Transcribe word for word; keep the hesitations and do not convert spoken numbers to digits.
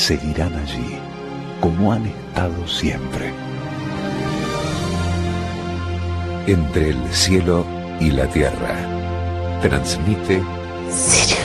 seguirán allí, como han estado siempre. Entre el cielo y la tierra, transmite Sirius.